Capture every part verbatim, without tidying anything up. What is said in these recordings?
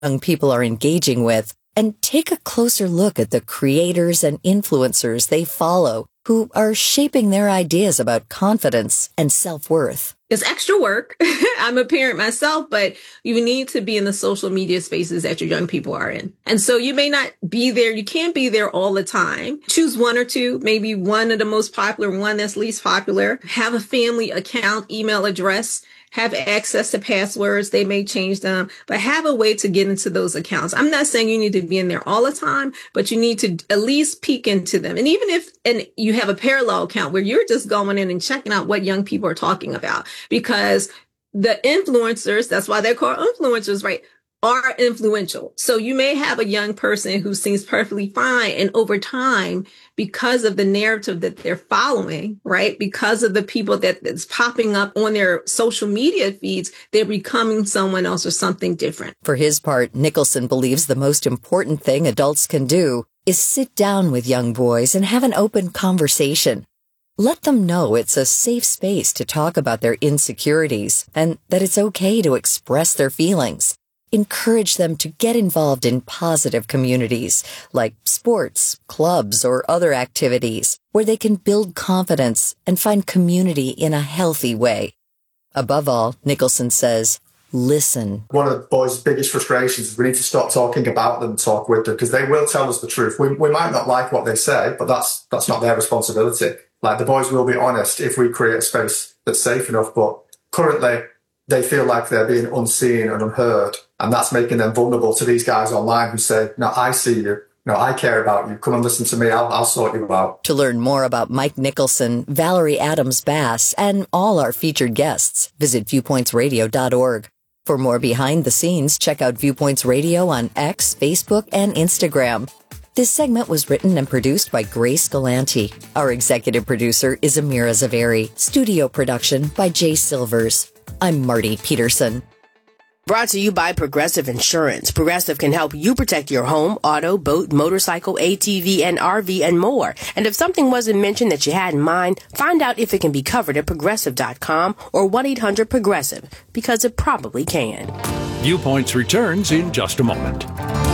young people are engaging with, and take a closer look at the creators and influencers they follow who are shaping their ideas about confidence and self-worth. It's extra work. I'm a parent myself, but you need to be in the social media spaces that your young people are in. And so you may not be there. You can't be there all the time. Choose one or two, maybe one of the most popular, one that's least popular. Have a family account, email address. Have access to passwords. They may change them, but have a way to get into those accounts. I'm not saying you need to be in there all the time, but you need to at least peek into them. And even if and you have a parallel account where you're just going in and checking out what young people are talking about, because the influencers, that's why they're called influencers, right, are influential. So you may have a young person who seems perfectly fine, and over time, because of the narrative that they're following, right, because of the people that that's popping up on their social media feeds, they're becoming someone else or something different. For his part, Nicholson believes the most important thing adults can do is sit down with young boys and have an open conversation. Let them know it's a safe space to talk about their insecurities and that it's okay to express their feelings. Encourage them to get involved in positive communities like sports, clubs, or other activities where they can build confidence and find community in a healthy way. Above all, Nicholson says, listen. One of the boys' biggest frustrations is we need to stop talking about them, talk with them, because they will tell us the truth. We, we might not like what they say, but that's that's not their responsibility. Like, the boys will be honest if we create a space that's safe enough, but currently they feel like they're being unseen and unheard, and that's making them vulnerable to these guys online who say, no, I see you. No, I care about you. Come and listen to me. I'll, I'll sort you out. To learn more about Mike Nicholson, Valerie Adams Bass, and all our featured guests, visit viewpoints radio dot org. For more behind the scenes, check out Viewpoints Radio on X, Facebook, and Instagram. This segment was written and produced by Grace Galanti. Our executive producer is Amira Zaveri. Studio production by Jay Silvers. I'm Marty Peterson. Brought to you by Progressive Insurance. Progressive can help you protect your home, auto, boat, motorcycle, A T V, and R V, and more. And if something wasn't mentioned that you had in mind, find out if it can be covered at progressive dot com or one eight hundred progressive, because it probably can. Viewpoints returns in just a moment.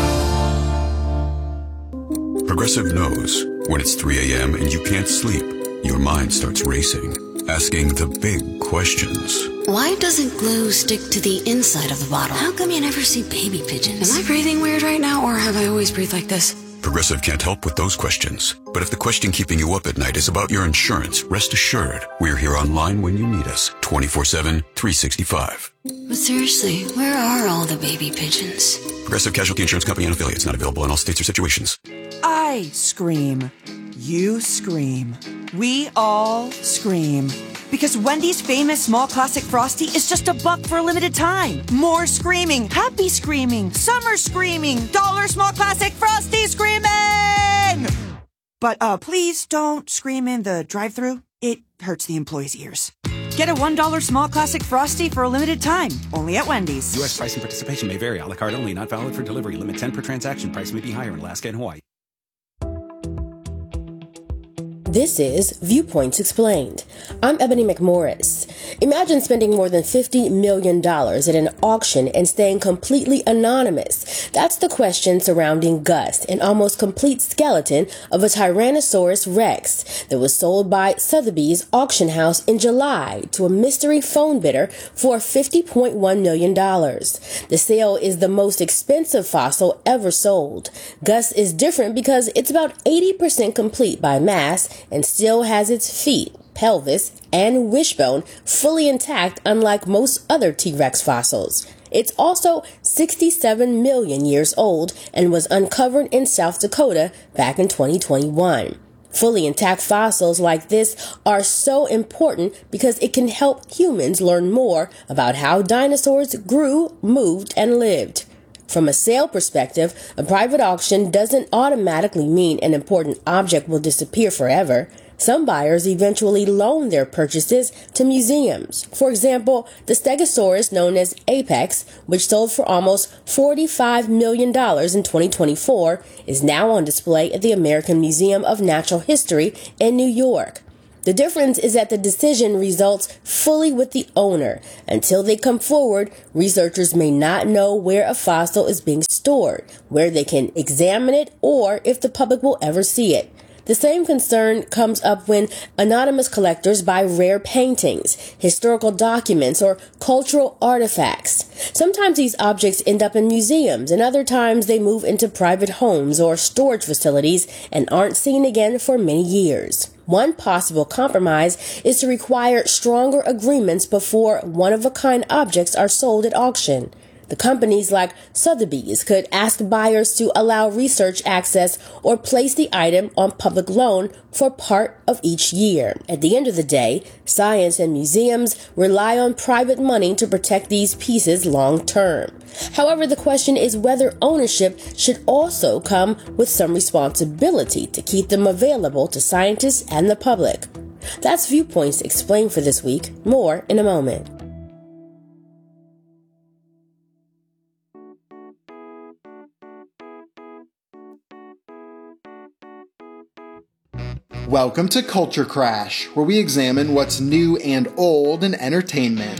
Progressive knows when it's three a.m. and you can't sleep, your mind starts racing, asking the big questions. Why doesn't glue stick to the inside of the bottle? How come you never see baby pigeons? Am I breathing weird right now, or have I always breathed like this? Progressive can't help with those questions. But if the question keeping you up at night is about your insurance, rest assured, we're here online when you need us, twenty-four seven, three sixty-five. But seriously, where are all the baby pigeons? Progressive Casualty Insurance Company and affiliates, not available in all states or situations. I scream. You scream. We all scream. Because Wendy's famous small classic Frosty is just a buck for a limited time. More screaming, happy screaming, summer screaming, dollar small classic Frosty screaming! But uh, please don't scream in the drive-thru. It hurts the employees' ears. Get a one dollar small classic Frosty for a limited time, only at Wendy's. U S price and participation may vary. A la carte only, not valid for delivery. Limit ten per transaction. Price may be higher in Alaska and Hawaii. This is Viewpoints Explained. I'm Ebony McMorris. Imagine spending more than fifty million dollars at an auction and staying completely anonymous. That's the question surrounding Gus, an almost complete skeleton of a Tyrannosaurus Rex that was sold by Sotheby's auction house in July to a mystery phone bidder for fifty point one million dollars. The sale is the most expensive fossil ever sold. Gus is different because it's about eighty percent complete by mass and still has its feet, pelvis, and wishbone fully intact, unlike most other T-Rex fossils. It's also sixty-seven million years old and was uncovered in South Dakota back in twenty twenty-one. Fully intact fossils like this are so important because it can help humans learn more about how dinosaurs grew, moved, and lived. From a sale perspective, a private auction doesn't automatically mean an important object will disappear forever. Some buyers eventually loan their purchases to museums. For example, the Stegosaurus known as Apex, which sold for almost forty-five million dollars in twenty twenty-four, is now on display at the American Museum of Natural History in New York. The difference is that the decision results fully with the owner. Until they come forward, researchers may not know where a fossil is being stored, where they can examine it, or if the public will ever see it. The same concern comes up when anonymous collectors buy rare paintings, historical documents, or cultural artifacts. Sometimes these objects end up in museums, and other times they move into private homes or storage facilities and aren't seen again for many years. One possible compromise is to require stronger agreements before one-of-a-kind objects are sold at auction. The companies like Sotheby's could ask buyers to allow research access or place the item on public loan for part of each year. At the end of the day, science and museums rely on private money to protect these pieces long term. However, the question is whether ownership should also come with some responsibility to keep them available to scientists and the public. That's Viewpoints Explained for this week. More in a moment. Welcome to Culture Crash, where we examine what's new and old in entertainment.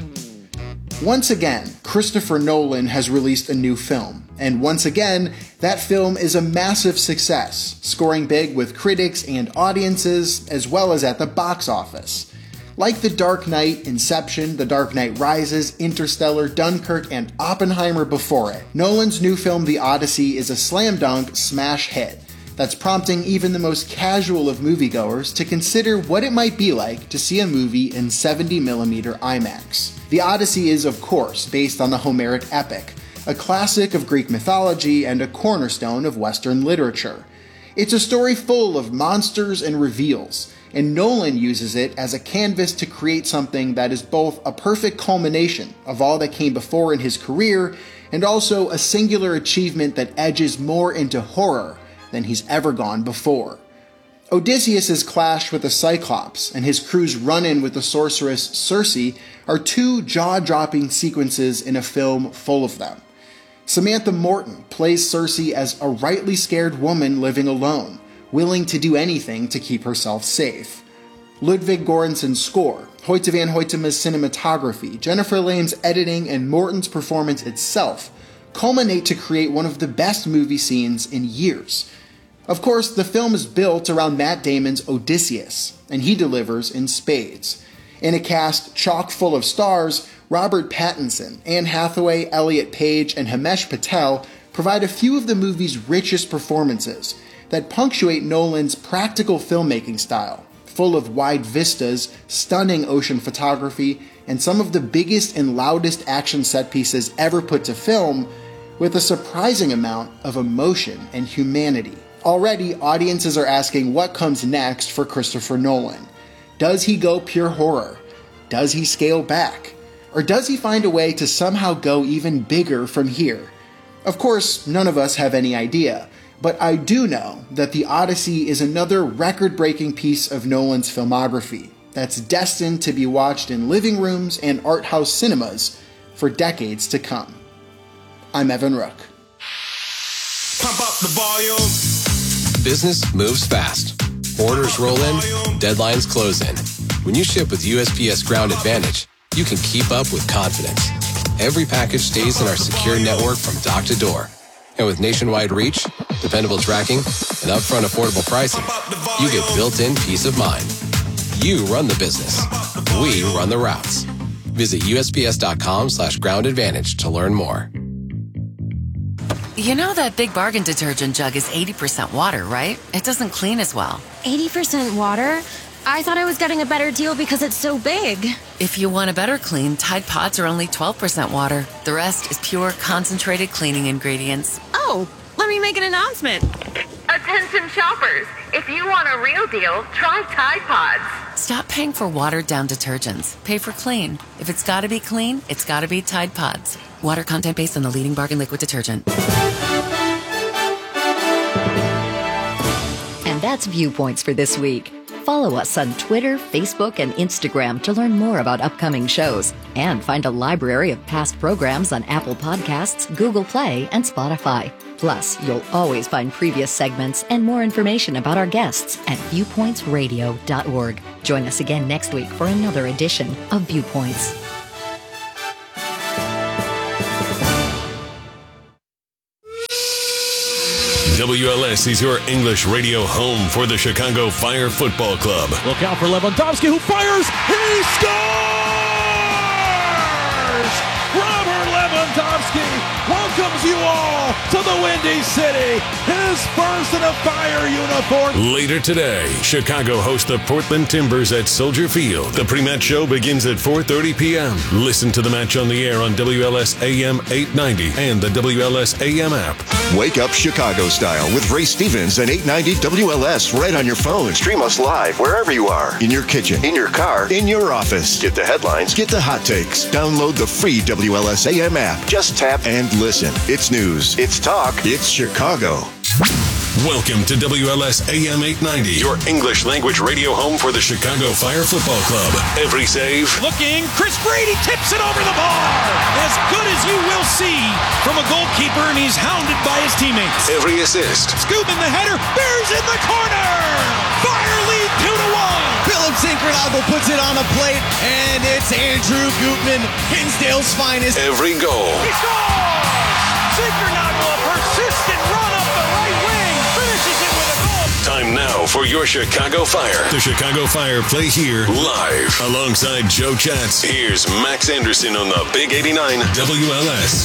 Once again, Christopher Nolan has released a new film, and once again, that film is a massive success, scoring big with critics and audiences, as well as at the box office. Like The Dark Knight, Inception, The Dark Knight Rises, Interstellar, Dunkirk, and Oppenheimer before it, Nolan's new film The Odyssey is a slam dunk smash hit that's prompting even the most casual of moviegoers to consider what it might be like to see a movie in seventy millimeter IMAX. The Odyssey is, of course, based on the Homeric epic, a classic of Greek mythology and a cornerstone of Western literature. It's a story full of monsters and reveals, and Nolan uses it as a canvas to create something that is both a perfect culmination of all that came before in his career, and also a singular achievement that edges more into horror than he's ever gone before. Odysseus' clash with the Cyclops and his crew's run-in with the sorceress Circe are two jaw-dropping sequences in a film full of them. Samantha Morton plays Circe as a rightly scared woman living alone, willing to do anything to keep herself safe. Ludwig Göransson's score, Hoyte van Hoytema's cinematography, Jennifer Lane's editing, and Morton's performance itself culminate to create one of the best movie scenes in years. Of course, the film is built around Matt Damon's Odysseus, and he delivers in spades. In a cast chock full of stars, Robert Pattinson, Anne Hathaway, Elliot Page, and Himesh Patel provide a few of the movie's richest performances that punctuate Nolan's practical filmmaking style, full of wide vistas, stunning ocean photography, and some of the biggest and loudest action set pieces ever put to film, with a surprising amount of emotion and humanity. Already, audiences are asking what comes next for Christopher Nolan. Does he go pure horror? Does he scale back? Or does he find a way to somehow go even bigger from here? Of course, none of us have any idea, but I do know that The Odyssey is another record-breaking piece of Nolan's filmography that's destined to be watched in living rooms and art house cinemas for decades to come. I'm Evan Rook. Pump up the volume. Business moves fast. Orders roll in, deadlines close in. When you ship with U S P S Ground Advantage, you can keep up with confidence. Every package stays in our secure network from dock to door. And with nationwide reach, dependable tracking, and upfront affordable pricing, you get built-in peace of mind. You run the business. We run the routes. Visit USPS.com slash ground advantage to learn more. You know that Big Bargain detergent jug is eighty percent water, right? It doesn't clean as well. eighty percent water? I thought I was getting a better deal because it's so big. If you want a better clean, Tide Pods are only twelve percent water. The rest is pure, concentrated cleaning ingredients. Oh, let me make an announcement. Attention shoppers, if you want a real deal, try Tide Pods. Stop paying for watered-down detergents. Pay for clean. If it's gotta be clean, it's gotta be Tide Pods. Water content based on the leading bargain liquid detergent. And that's Viewpoints for this week. Follow us on Twitter, Facebook, and Instagram to learn more about upcoming shows and find a library of past programs on Apple Podcasts, Google Play, and Spotify. Plus, you'll always find previous segments and more information about our guests at viewpoints radio dot org. Join us again next week for another edition of Viewpoints. W L S is your English radio home for the Chicago Fire Football Club. Look out for Lewandowski, who fires. He scores! Robert Lewandowski welcomes you all to the Windy City. His first in a Fire uniform. Later today, Chicago hosts the Portland Timbers at Soldier Field. The pre-match show begins at four thirty p.m. Listen to the match on the air on W L S A M eight ninety and the W L S A M app. Wake up Chicago style with Ray Stevens and eight ninety W L S right on your phone. Stream us live wherever you are. In your kitchen, in your car, in your office. Get the headlines, get the hot takes. Download the free W L S A M app. Just tap and listen. It's news. It's talk. It's Chicago. Welcome to W L S A M eight ninety, your English language radio home for the Chicago Fire Football Club. Every save. Looking, Chris Brady tips it over the bar. As good as you will see from a goalkeeper, and he's hounded by his teammates. Every assist. Scoop in the header. Bears in the corner. Fire lead two to one. Phillips Incredible puts it on a plate, and it's Andrew Gutman, Hinsdale's finest. Every goal. He scores! Incredible, a persistent run up the right wing. Finishes it with a goal. Time now for your Chicago Fire. The Chicago Fire play here live. Alongside Joe Chats, here's Max Anderson on the Big eighty-nine W L S.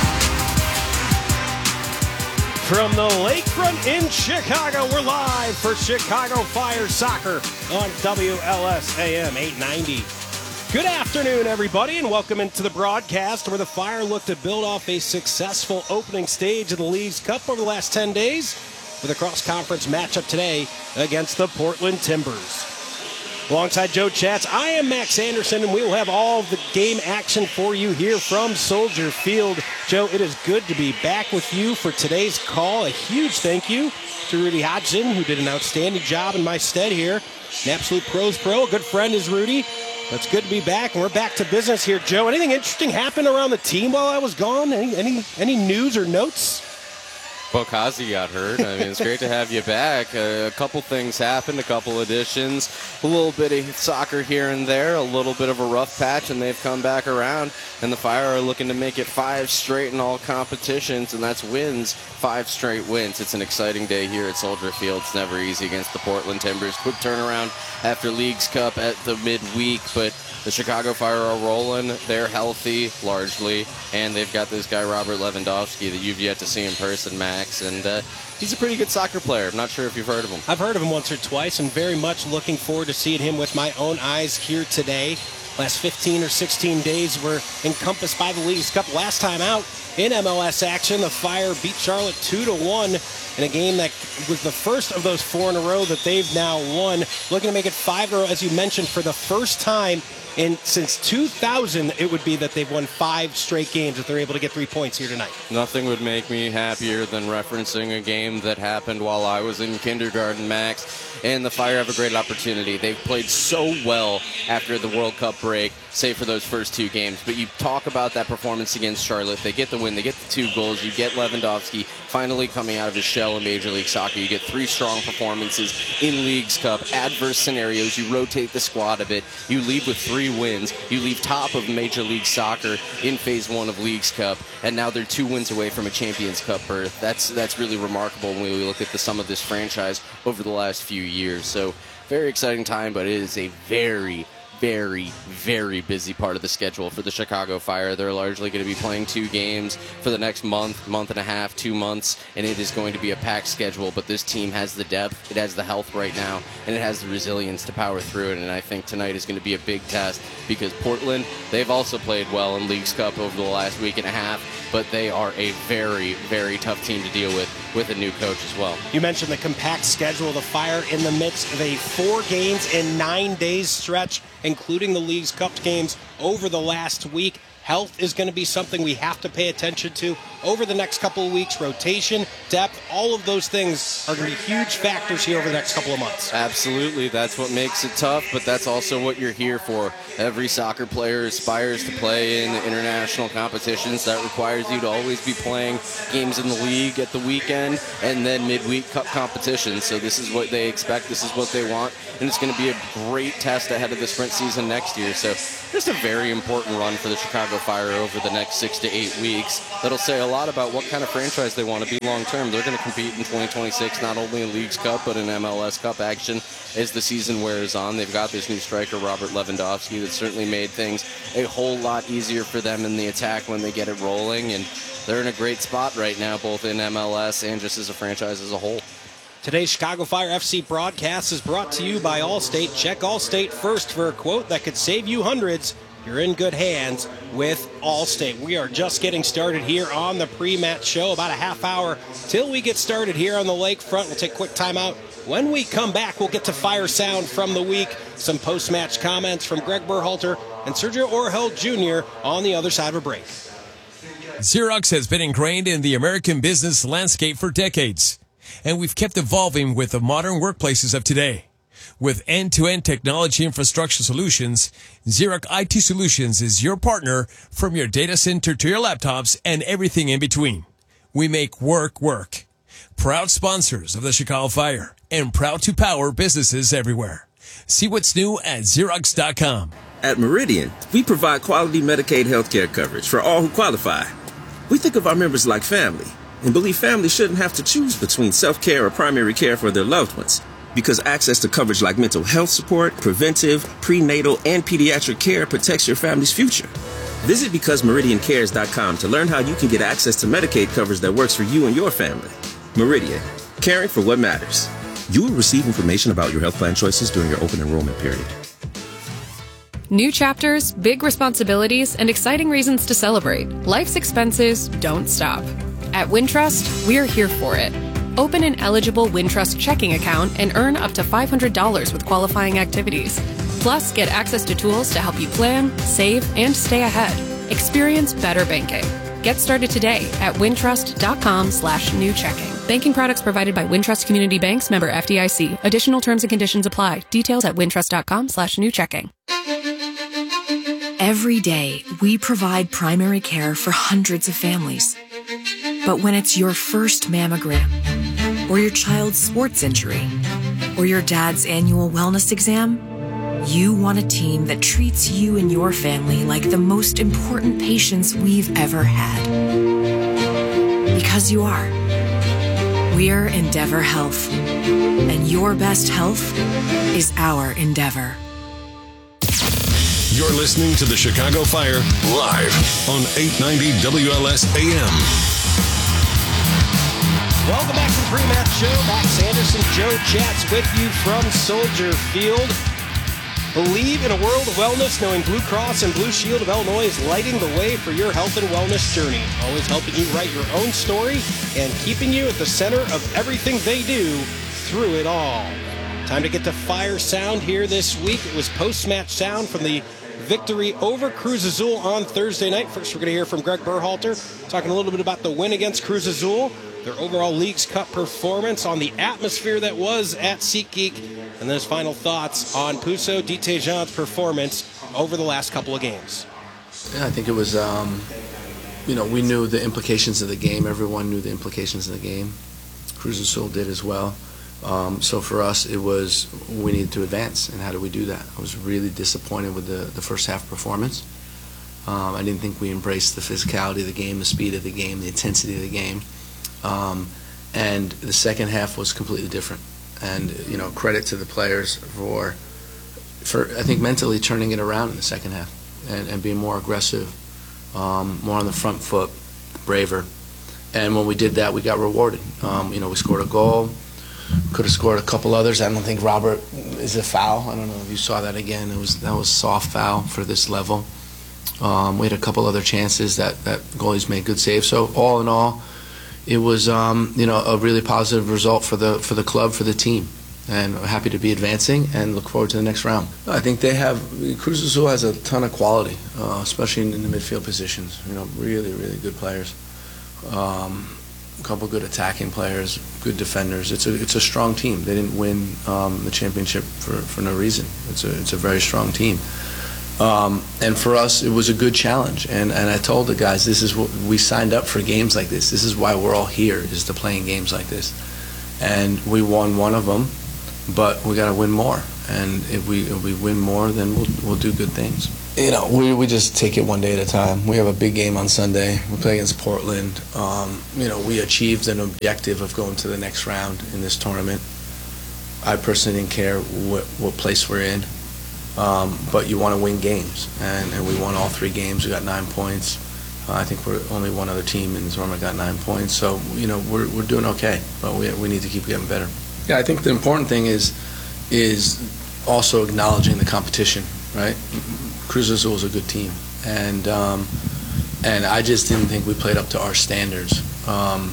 From the lakefront in Chicago, we're live for Chicago Fire Soccer on W L S A M eight ninety. Good afternoon, everybody, and welcome into the broadcast where the Fire look to build off a successful opening stage of the Leagues Cup over the last ten days with a cross-conference matchup today against the Portland Timbers. Alongside Joe Chats, I am Max Anderson, and we will have all of the game action for you here from Soldier Field. Joe, it is good to be back with you for today's call. A huge thank you to Rudy Hodgson, who did an outstanding job in my stead here. An absolute pros pro. A good friend is Rudy. It's good to be back, and we're back to business here. Joe, anything interesting happened around the team while I was gone? Any any any news or notes? Well, Kazi got hurt. I mean, it's great to have you back. Uh, a couple things happened, a couple additions, a little bit of soccer here and there, a little bit of a rough patch, and they've come back around. And the Fire are looking to make it five straight in all competitions, and that's wins, five straight wins. It's an exciting day here at Soldier Field. It's never easy against the Portland Timbers. Quick turnaround after Leagues Cup at the midweek, but the Chicago Fire are rolling. They're healthy, largely, and they've got this guy, Robert Lewandowski, that you've yet to see in person, Max, and uh, he's a pretty good soccer player. I'm not sure if you've heard of him. I've heard of him once or twice, and very much looking forward to seeing him with my own eyes here today. Last fifteen or sixteen days were encompassed by the Leagues Cup. Last time out in M L S action, the Fire beat Charlotte two to one in a game that was the first of those four in a row that they've now won. Looking to make it five in a row, as you mentioned, for the first time in since two thousand, it would be that they've won five straight games if they're able to get three points here tonight. Nothing would make me happier than referencing a game that happened while I was in kindergarten, Max. And the Fire have a great opportunity. They've played so well after the World Cup break, save for those first two games. But you talk about that performance against Charlotte. They get the win. They get the two goals. You get Lewandowski finally coming out of his shell in Major League Soccer. You get three strong performances in Leagues Cup. Adverse scenarios. You rotate the squad a bit. You leave with three wins. You leave top of Major League Soccer in Phase one of Leagues Cup. And now they're two wins away from a Champions Cup berth. That's, that's really remarkable when we look at the sum of this franchise over the last few years. So very exciting time, but it is a very, very, very busy part of the schedule for the Chicago Fire. They're largely going to be playing two games for the next month, month and a half, two months, and it is going to be a packed schedule. But this team has the depth, it has the health right now, and it has the resilience to power through it. And I think tonight is going to be a big test because Portland, they've also played well in Leagues Cup over the last week and a half, but they are a very, very tough team to deal with with a new coach as well. You mentioned the compact schedule. The Fire in the midst of a four games in nine days stretch, including the Leagues Cup games over the last week. Health is going to be something we have to pay attention to. over the next couple of weeks. Rotation, depth, all of those things are going to be huge factors here over the next couple of months. Absolutely. That's what makes it tough, but that's also what you're here for. Every soccer player aspires to play in international competitions. That requires you to always be playing games in the league at the weekend and then midweek cup competitions. So this is what they expect. This is what they want. And it's going to be a great test ahead of the sprint season next year. So just a very important run for the Chicago Fire over the next six to eight weeks. That'll say a lot about what kind of franchise they want to be long term. They're going to compete in twenty twenty-six, not only in Leagues Cup, but in M L S Cup action as the season wears on. They've got this new striker, Robert Lewandowski, that certainly made things a whole lot easier for them in the attack when they get it rolling. And they're in a great spot right now, both in M L S and just as a franchise as a whole. Today's Chicago Fire F C broadcast is brought to you by Allstate. Check Allstate first for a quote that could save you hundreds. You're in good hands with Allstate. We are just getting started here on the pre-match show. About a half hour till we get started here on the lakefront. We'll take a quick time out. When we come back, we'll get to Fire Sound from the week, some post-match comments from Greg Berhalter and Sergio Orhel Junior on the other side of a break. Xerox has been ingrained in the American business landscape for decades, and we've kept evolving with the modern workplaces of today. With end-to-end technology infrastructure solutions, Xerox I T Solutions is your partner from your data center to your laptops and everything in between. We make work work. Proud sponsors of the Chicago Fire and proud to power businesses everywhere. See what's new at Xerox dot com. At Meridian, we provide quality Medicaid health care coverage for all who qualify. We think of our members like family and believe families shouldn't have to choose between self-care or primary care for their loved ones, because access to coverage like mental health support, preventive, prenatal, and pediatric care protects your family's future. Visit because meridian cares dot com to learn how you can get access to Medicaid coverage that works for you and your family. Meridian, caring for what matters. You will receive information about your health plan choices during your open enrollment period. New chapters, big responsibilities, and exciting reasons to celebrate. Life's expenses don't stop. At Wintrust, we're here for it. Open an eligible Wintrust checking account and earn up to five hundred dollars with qualifying activities. Plus, get access to tools to help you plan, save, and stay ahead. Experience better banking. Get started today at wintrust dot com slash new checking. Banking products provided by Wintrust Community Banks, member F D I C. Additional terms and conditions apply. Details at wintrust dot com slash new checking. Every day, we provide primary care for hundreds of families. But when it's your first mammogram, or your child's sports injury, or your dad's annual wellness exam, you want a team that treats you and your family like the most important patients we've ever had. Because you are. We're Endeavor Health, and your best health is our endeavor. You're listening to the Chicago Fire live on eight ninety W L S A M. Welcome back to the pre-match show. Max Anderson, Joe Chats with you from Soldier Field. Believe in a world of wellness, knowing Blue Cross and Blue Shield of Illinois is lighting the way for your health and wellness journey. Always helping you write your own story and keeping you at the center of everything they do through it all. Time to get to Fire Sound here this week. It was post-match sound from the victory over Cruz Azul on Thursday night. First, we're going to hear from Greg Berhalter, talking a little bit about the win against Cruz Azul, their overall Leagues Cup performance, on the atmosphere that was at SeatGeek, and then his final thoughts on Puso Ditejan's performance over the last couple of games. Yeah, I think it was, um, you know, we knew the implications of the game. Everyone knew the implications of the game. Cruz Azul did as well. Um, so for us, it was we needed to advance, and how do we do that? I was really disappointed with the, the first half performance. Um, I didn't think we embraced the physicality of the game, the speed of the game, the intensity of the game. Um, and the second half was completely different. And, you know, credit to the players for, for I think, mentally turning it around in the second half and, and being more aggressive, um, more on the front foot, braver. And when we did that, we got rewarded. Um, you know, we scored a goal. Could have scored a couple others. I don't think Robert is a foul. I don't know if you saw that again. It was that was soft foul for this level. Um, we had a couple other chances that that goalies made good saves. So all in all, it was um, you know a really positive result for the for the club, for the team, and we're happy to be advancing and look forward to the next round. I think they have Cruz Azul has a ton of quality, uh, especially in, in the midfield positions. You know, really really good players. Um, a couple good attacking players, good defenders. It's a it's a strong team. They didn't win um, the championship for, for no reason. It's a it's a very strong team. Um, and for us, it was a good challenge. And and I told the guys, this is what we signed up for, games like this. This is why we're all here, is to play in games like this. And we won one of them, but we got to win more. And if we if we win more, then we'll we'll do good things. You know, we we just take it one day at a time. We have a big game on Sunday. We play against Portland. Um, you know, we achieved an objective of going to the next round in this tournament. I personally didn't care what, what place we're in, um, but you want to win games, and, and we won all three games. We got nine points. Uh, I think we're only one other team in the tournament got nine points. So you know, we're we're doing okay, but we we need to keep getting better. Yeah, I think the important thing is is also acknowledging the competition, right? Cruz Azul is a good team, and um, and I just didn't think we played up to our standards. Um,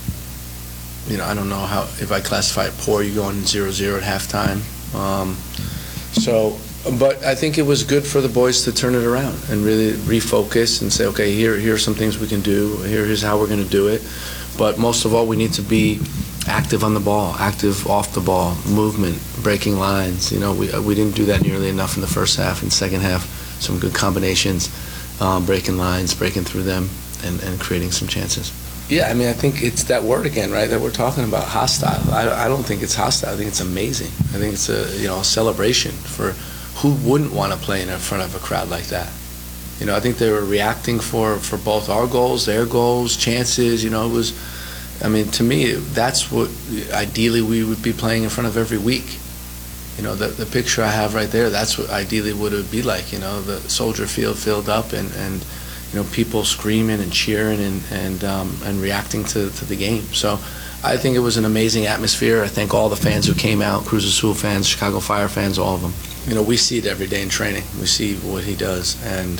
you know, I don't know how, if I classify it poor, you go in zero zero at halftime. Um, so, but I think it was good for the boys to turn it around and really refocus and say, okay, here here are some things we can do. Here, here's how we're going to do it. But most of all, we need to be active on the ball, active off the ball, movement, breaking lines. You know, we we didn't do that nearly enough in the first half. In the second half, some good combinations, um, breaking lines, breaking through them, and, and creating some chances. Yeah, I mean, I think it's that word again, right, that we're talking about, hostile. I, I don't think it's hostile. I think it's amazing. I think it's a, you know, a celebration for who wouldn't want to play in front of a crowd like that. You know, I think they were reacting for, for both our goals, their goals, chances. You know, it was, I mean, to me, that's what ideally we would be playing in front of every week. You know, the, the picture I have right there, that's what ideally would it be like, you know, the Soldier Field filled up and, and you know, people screaming and cheering and, and, um, and reacting to, to the game. So I think it was an amazing atmosphere. I thank all the fans who came out, Cruz Azul fans, Chicago Fire fans, all of them. You know, we see it every day in training. We see what he does. And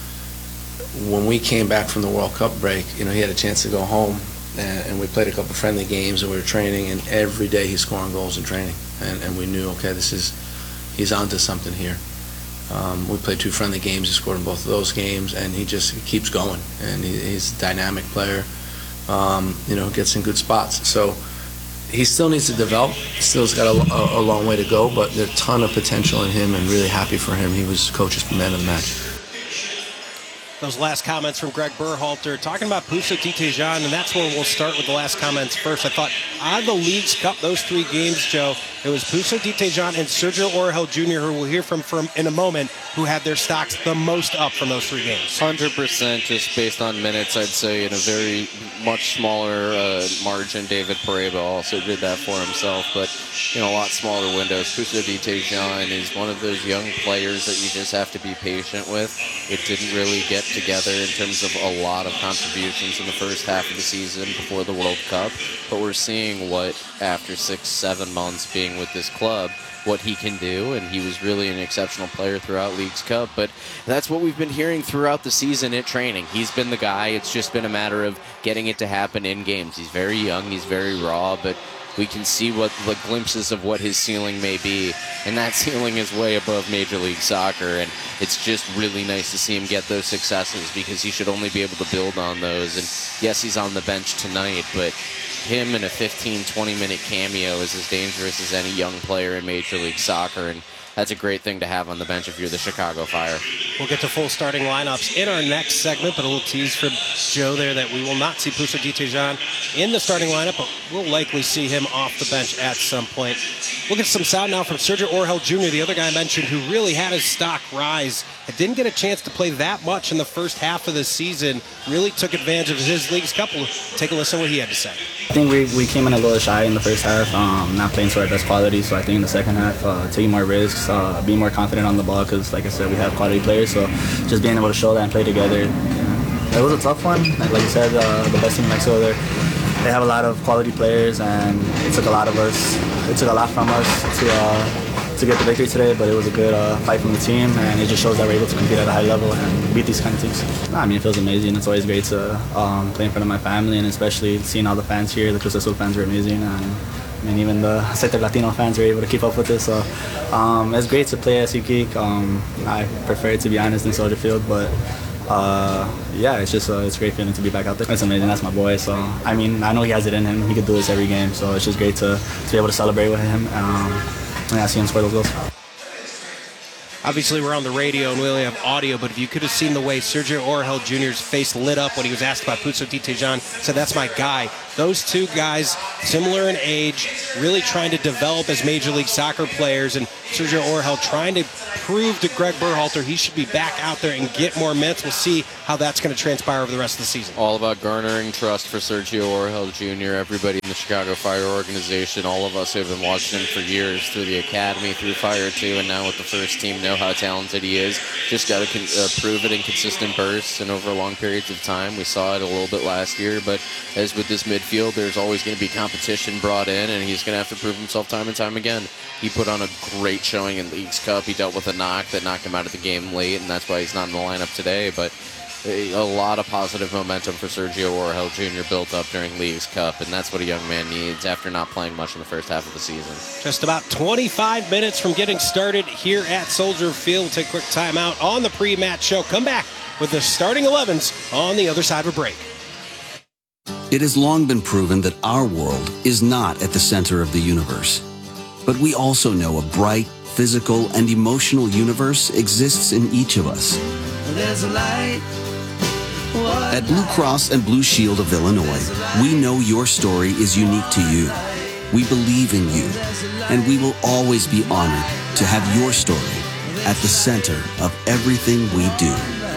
when we came back from the World Cup break, you know, he had a chance to go home, and, and we played a couple friendly games, and we were training, and every day he's scoring goals in training. And, and we knew, okay, this is, he's onto something here. Um, we played two friendly games. He scored in both of those games, and he just he keeps going. And he, he's a dynamic player, um, you know, gets in good spots. So he still needs to develop. Still's got a, a, a long way to go, but there's a ton of potential in him, and really happy for him. He was coach's man of the match. Those last comments from Greg Berhalter talking about Poussa Ditejan, and that's where we'll start with the last comments first. I thought out of the Leagues Cup, those three games, Joe, it was Poussa Ditejan and Sergio Orihel Junior, who we'll hear from, from in a moment, who had their stocks the most up from those three games. one hundred percent just based on minutes, I'd say, in a very much smaller uh, margin. David Pareba also did that for himself, but in a lot smaller windows. Poussa Ditejan is one of those young players that you just have to be patient with. It didn't really get together in terms of a lot of contributions in the first half of the season before the World Cup, but we're seeing what, after six, seven months being with this club, what he can do, and he was really an exceptional player throughout Leagues Cup. But that's what we've been hearing throughout the season at training. He's been the guy. It's just been a matter of getting it to happen in games. He's very young, he's very raw, but we can see what the glimpses of what his ceiling may be, and that ceiling is way above Major League Soccer, and it's just really nice to see him get those successes, because he should only be able to build on those. And yes, he's on the bench tonight, but him in a fifteen, twenty minute cameo is as dangerous as any young player in Major League Soccer, and that's a great thing to have on the bench if you're the Chicago Fire. We'll get to full starting lineups in our next segment, but a little tease from Joe there that we will not see Poussa Ditejan in the starting lineup, but we'll likely see him off the bench at some point. We'll get some sound now from Sergio Orihel Junior, the other guy I mentioned, who really had his stock rise. Didn't get a chance to play that much in the first half of the season. Really took advantage of his Leagues Cup. We'll take a listen to what he had to say. I think we, we came in a little shy in the first half, um, not playing to our best quality. So I think in the second half, uh, taking more risks, uh, being more confident on the ball, because like I said, we have quality players. So just being able to show that and play together. Yeah. It was a tough one. Like you said, uh, the best team in Mexico, they they have a lot of quality players, and it took a lot of us. It took a lot from us to. Uh, to get the victory today, but it was a good uh, fight from the team, and it just shows that we're able to compete at a high level and beat these kind of teams. I mean, it feels amazing. It's always great to um, play in front of my family, and especially seeing all the fans here. The Cruz Azul fans are amazing, and I mean, even the Sector Latino fans are able to keep up with this. So um, it's great to play at SeatGeek. Um, I prefer it, to be honest, in Soldier Field, but uh, yeah, it's just uh, it's a great feeling to be back out there. It's amazing. That's my boy. So I mean, I know he has it in him. He could do this every game. So it's just great to, to be able to celebrate with him. Um, and I see him score those goals. Obviously, we're on the radio and we only have audio, but if you could have seen the way Sergio Orhel Junior's face lit up when he was asked about Putso Titejan, said, that's my guy. Those two guys, similar in age, really trying to develop as Major League Soccer players, and Sergio Orhel trying to prove to Greg Berhalter he should be back out there and get more minutes. We'll see how that's going to transpire over the rest of the season. All about garnering trust for Sergio Orhel Junior Everybody in the Chicago Fire organization, all of us who have been watching him for years through the academy, through Fire two, and now with the first team know how talented he is. Just got to uh, prove it in consistent bursts and over long periods of time. We saw it a little bit last year, but as with this midfield, there's always going to be competition brought in, and he's going to have to prove himself time and time again. He put on a great showing in Leagues Cup. He dealt with a knock that knocked him out of the game late, and that's why he's not in the lineup today. But a, a lot of positive momentum for Sergio Orhel Junior built up during Leagues Cup, and that's what a young man needs after not playing much in the first half of the season. Just about twenty-five minutes from getting started here at Soldier Field. We'll take a quick timeout on the pre-match show. Come back with the starting elevens on the other side of a break. It has long been proven that our world is not at the center of the universe. But we also know a bright, physical, and emotional universe exists in each of us. There's a light. At Blue Cross and Blue Shield of Illinois, we know your story is unique to you. We believe in you, and we will always be honored to have your story at the center of everything we do.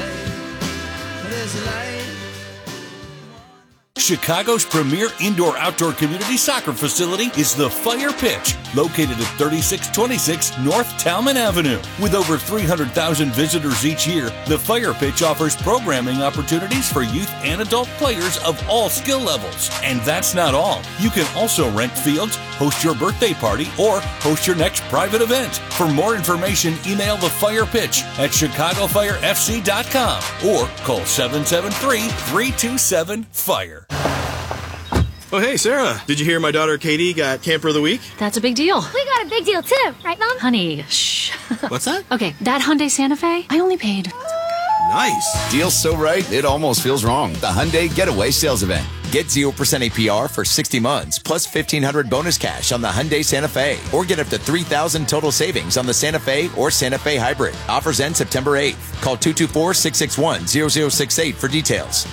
Chicago's premier indoor-outdoor community soccer facility is the Fire Pitch, located at thirty-six twenty-six North Talman Avenue. With over three hundred thousand visitors each year, the Fire Pitch offers programming opportunities for youth and adult players of all skill levels. And that's not all. You can also rent fields, host your birthday party, or host your next private event. For more information, email the Fire Pitch at chicago fire f c dot com or call seven seven three, three two seven, FIRE. Oh, hey, Sarah. Did you hear my daughter Katie got Camper of the Week? That's a big deal. We got a big deal too, right, Mom? Honey, shh. What's that? Okay, that Hyundai Santa Fe, I only paid. Nice. Deal's so right, it almost feels wrong. The Hyundai Getaway Sales Event. Get zero percent A P R for sixty months, plus fifteen hundred dollars bonus cash on the Hyundai Santa Fe. Or get up to three thousand dollars total savings on the Santa Fe or Santa Fe Hybrid. Offers end September eighth. Call two two four, six six one, zero zero six eight for details.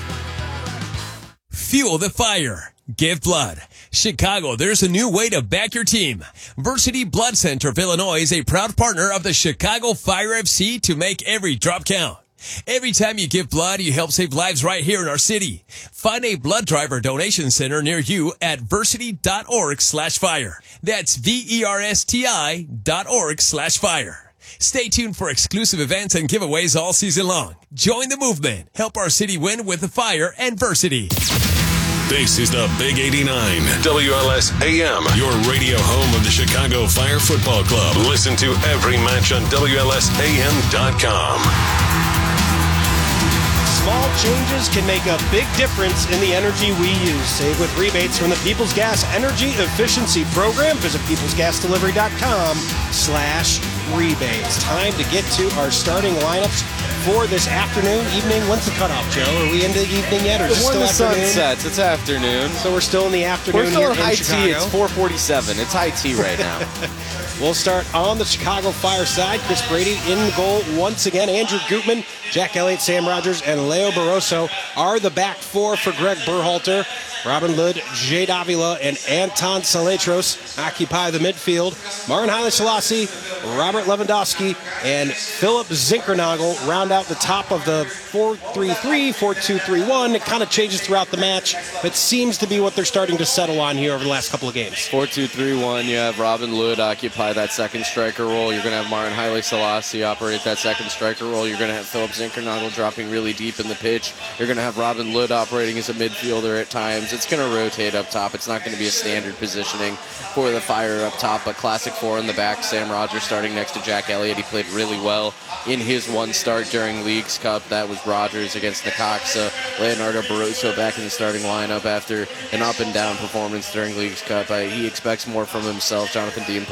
Fuel the fire. Give blood. Chicago, there's a new way to back your team. Versity Blood Center of Illinois is a proud partner of the Chicago Fire F C to make every drop count. Every time you give blood, you help save lives right here in our city. Find a blood drive or donation center near you at versity.org slash fire. That's V-E-R-S-T-I dot org slash fire. Stay tuned for exclusive events and giveaways all season long. Join the movement. Help our city win with the Fire and Versity. This is the Big eighty-nine, W L S A M, your radio home of the Chicago Fire Football Club. Listen to every match on W L S A M dot com. Small changes can make a big difference in the energy we use. Save with rebates from the People's Gas Energy Efficiency Program. Visit peoples gas delivery dot com slash rebates. Time to get to our starting lineups for this afternoon, evening. When's the cutoff, Joe? Are we into the evening yet, or is it still When the afternoon? sun sets, it's afternoon. So we're still in the afternoon. We're still here in high in tea. Chicago. It's four forty-seven. It's high tea right now. We'll start on the Chicago Fire side. Chris Brady in goal once again. Andrew Gutman, Jack Elliott, Sam Rogers, and Leo Barroso are the back four for Greg Berhalter. Robin Lod, Jay Davila, and Anton Saletros occupy the midfield. Marin Haile Selassie, Robert Lewandowski, and Philip Zinkernagel round out the top of the four three three, four two three one. It kind of changes throughout the match, but seems to be what they're starting to settle on here over the last couple of games. four two three one, you have Robin Lod occupy that second striker role. You're going to have Marin Haile Selassie operate that second striker role. You're going to have Philip Zinkernagel dropping really deep in the pitch. You're going to have Robin Lod operating as a midfielder at times. It's going to rotate up top. It's not going to be a standard positioning for the Fire up top, but classic four in the back. Sam Rogers starting next to Jack Elliott. He played really well in his one start during Leagues Cup. That was Rogers against Necaxa. Leonardo Barroso back in the starting lineup after an up and down performance during Leagues Cup. Uh, he expects more from himself. Jonathan Dean played really well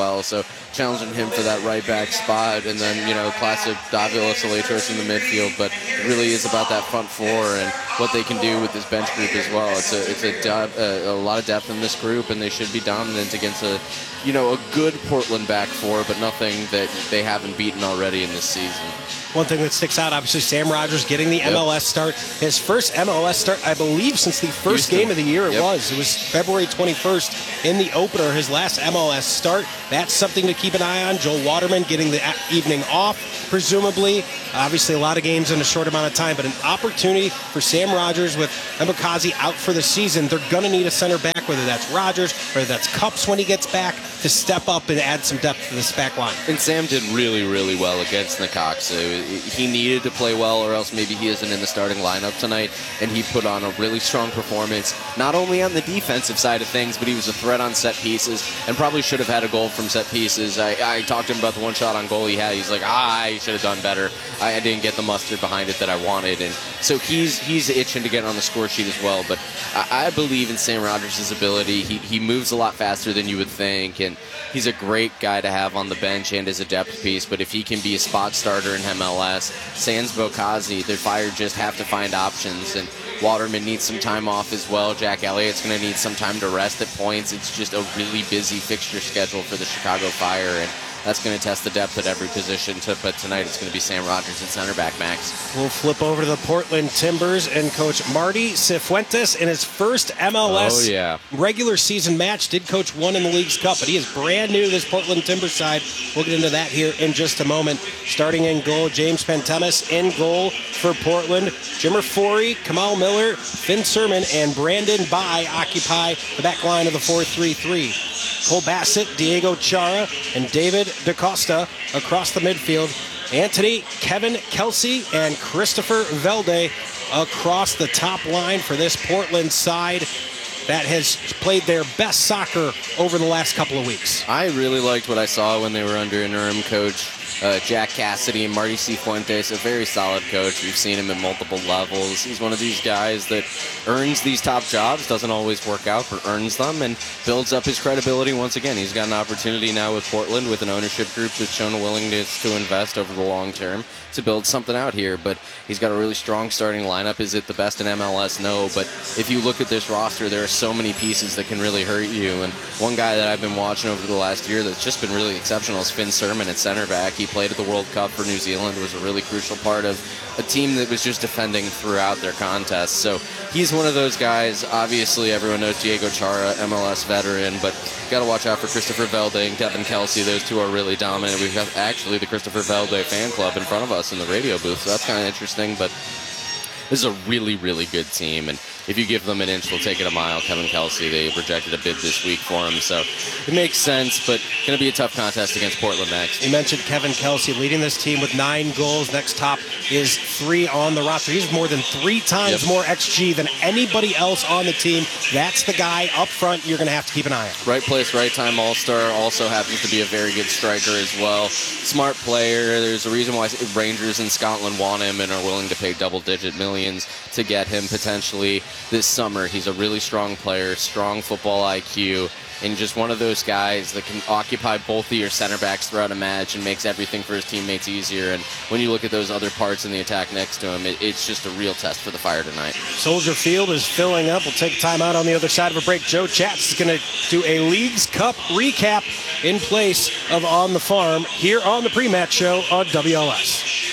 well. So challenging him for that right back spot, and then, you know, classic Davila Saletros in the midfield. But it really is about that front four and what they can do with this bench group as well. It's a it's a, de- a, a lot of depth in this group, and they should be dominant against a, you know, a good Portland back four, but nothing that they haven't beaten already in this season. One thing that sticks out, obviously, Sam Rogers getting the yep. M L S start. His first M L S start, I believe, since the first Houston. game of the year it yep. was. It was February twenty-first in the opener, his last M L S start. That's something to keep an eye on. Joel Waterman getting the evening off, presumably. Obviously, a lot of games in a short amount of time, but an opportunity for Sam Rogers with Embakazi out for the season. They're going to need a center back, whether that's Rogers, whether that's Cups when he gets back, to step up and add some depth to this back line. And Sam did really, really well against Necaxa. He needed to play well, or else maybe he isn't in the starting lineup tonight, and he put on a really strong performance, not only on the defensive side of things, but he was a threat on set pieces, and probably should have had a goal from set pieces. I, I talked to him about the one shot on goal he had. He's like, ah, I should have done better. I, I didn't get the mustard behind it that I wanted, and so he's he's itching to get on the score sheet as well. But I, I believe in Sam Rogers' ability. He, he moves a lot faster than you would think, and he's a great guy to have on the bench and as a depth piece. But if he can be a spot starter in M L S, sans Bokazi, the Fire just have to find options, and Waterman needs some time off as well. Jack Elliott's going to need some time to rest at points. It's just a really busy fixture schedule for the Chicago Fire, and that's going to test the depth at every position. To, but tonight it's going to be Sam Rogers at center back, Max. We'll flip over to the Portland Timbers and Coach Marty Cifuentes in his first M L S oh, yeah. regular season match. Did coach one in the League's Cup, but he is brand new to this Portland Timbers side. We'll get into that here in just a moment. Starting in goal, James Pantemis in goal for Portland. Jimmer Forey, Kamal Miller, Finn Sermon, and Brandon Bai occupy the back line of the four three three. Cole Bassett, Diego Chara, and David DaCosta across the midfield. Anthony, Kevin Kelsey, and Christopher Velde across the top line for this Portland side that has played their best soccer over the last couple of weeks. I really liked what I saw when they were under interim coach uh, Jack Cassidy and Marty Cifuentes, a very solid coach. We've seen him at multiple levels. He's one of these guys that earns these top jobs, doesn't always work out, but earns them and builds up his credibility once again. He's got an opportunity now with Portland, with an ownership group that's shown a willingness to invest over the long term to build something out here, but he's got a really strong starting lineup. Is it the best in M L S? No, but if you look at this roster, there are so many pieces that can really hurt you, and one guy that I've been watching over the last year that's just been really exceptional is Finn Sermon at center back. He played at the World Cup for New Zealand, was a really crucial part of a team that was just defending throughout their contests. So he's one of those guys. Obviously, everyone knows Diego Chara, M L S veteran, but got to watch out for Christopher Velde and Kevin Kelsey. Those two are really dominant. We've got actually the Christopher Velde fan club in front of us in the radio booth, so that's kind of interesting, but this is a really, really good team, and if you give them an inch, they'll take it a mile. Kevin Kelsey, they rejected a bid this week for him, so it makes sense, but going to be a tough contest against Portland next. You mentioned Kevin Kelsey leading this team with nine goals. Next top is three on the roster. He's more than three times yep. more X G than anybody else on the team. That's the guy up front you're going to have to keep an eye on. Right place, right time all-star. Also happens to be a very good striker as well. Smart player. There's a reason why Rangers in Scotland want him and are willing to pay double-digit millions to get him potentially this summer. He's a really strong player, strong football I Q, and just one of those guys that can occupy both of your center backs throughout a match and makes everything for his teammates easier. And when you look at those other parts in the attack next to him, it, it's just a real test for the Fire tonight. Soldier Field is filling up. We'll take time out on the other side of a break. Joe Chatz is going to do a Leagues Cup recap in place of On the Farm here on the pre-match show on W L S.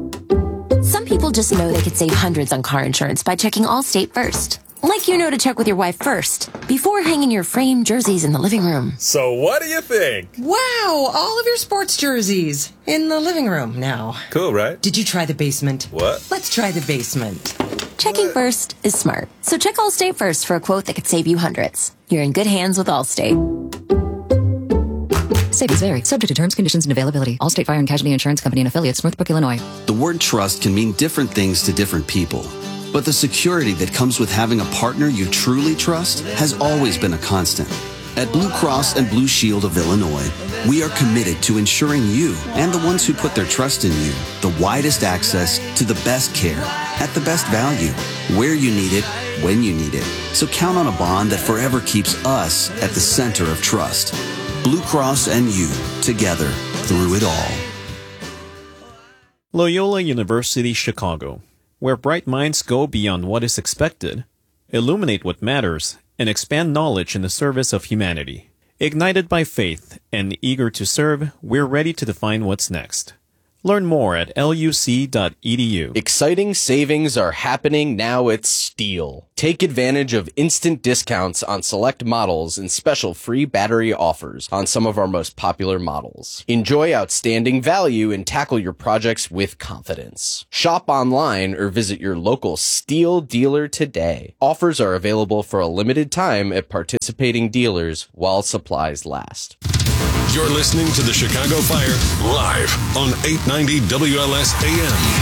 Some people just know they could save hundreds on car insurance by checking Allstate first. Like you know to check with your wife first, before hanging your framed jerseys in the living room. So what do you think? Wow, all of your sports jerseys in the living room now. Cool, right? Did you try the basement? What? Let's try the basement. Checking first is smart. So check Allstate first for a quote that could save you hundreds. You're in good hands with Allstate. Savings vary. Subject to terms, conditions, and availability. Allstate Fire and Casualty Insurance Company and Affiliates, Northbrook, Illinois. The word trust can mean different things to different people. But the security that comes with having a partner you truly trust has always been a constant. At Blue Cross and Blue Shield of Illinois, we are committed to ensuring you and the ones who put their trust in you the widest access to the best care at the best value, where you need it, when you need it. So count on a bond that forever keeps us at the center of trust. Blue Cross and you, together, through it all. Loyola University Chicago, where bright minds go beyond what is expected, illuminate what matters, and expand knowledge in the service of humanity. Ignited by faith and eager to serve, we're ready to define what's next. Learn more at L U C dot E D U. Exciting savings are happening now at Steel. Take advantage of instant discounts on select models and special free battery offers on some of our most popular models. Enjoy outstanding value and tackle your projects with confidence. Shop online or visit your local Steel dealer today. Offers are available for a limited time at participating dealers while supplies last. You're listening to the Chicago Fire live on eight ninety W L S A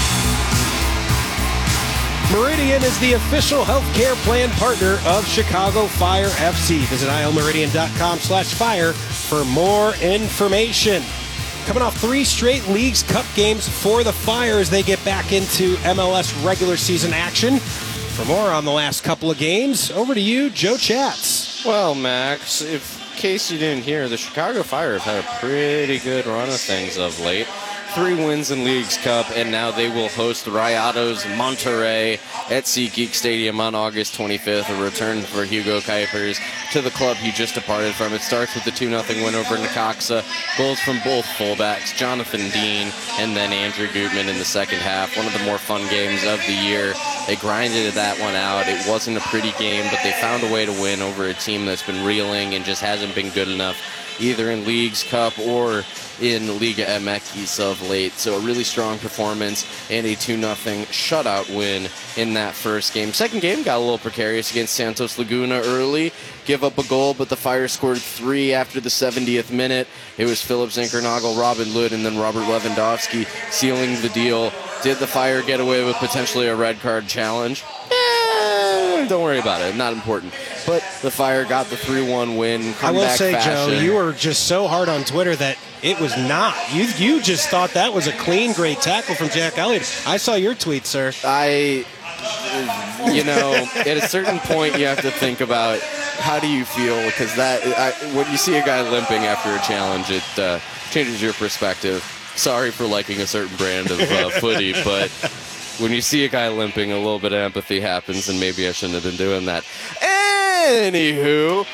M. Meridian is the official healthcare plan partner of Chicago Fire F C. Visit I L Meridian dot com slash fire for more information. Coming off three straight Leagues Cup games for the Fire as they get back into M L S regular season action. For more on the last couple of games, over to you, Joe Chats. Well, Max, if in case you didn't hear, the Chicago Fire have had a pretty good run of things of late. Three wins in Leagues Cup, and now they will host Rayados Monterrey at SeatGeek Stadium on August twenty-fifth, a return for Hugo Kuipers to the club he just departed from. It starts with the two nothing win over Necaxa. Goals from both fullbacks, Jonathan Dean and then Andrew Gutman in the second half. One of the more fun games of the year. They grinded that one out. It wasn't a pretty game, but they found a way to win over a team that's been reeling and just hasn't been good enough either in Leagues Cup or in Liga M X of late. So a really strong performance and a two nothing shutout win in that first game. Second game got a little precarious against Santos Laguna early. Give up a goal, but the Fire scored three after the seventieth minute. It was Philip Zinkernagel, Robin Lod, and then Robert Lewandowski sealing the deal. Did the Fire get away with potentially a red card challenge? Eh, don't worry about it. Not important. But the Fire got the three one win. I will say, fashion. Joe, you were just so hard on Twitter that it was not. You you just thought that was a clean, great tackle from Jack Elliott. I saw your tweet, sir. I, you know, at a certain point you have to think about how do you feel, because that I, when you see a guy limping after a challenge, it uh, changes your perspective. Sorry for liking a certain brand of uh, footy, but when you see a guy limping, a little bit of empathy happens, and maybe I shouldn't have been doing that. Anywho,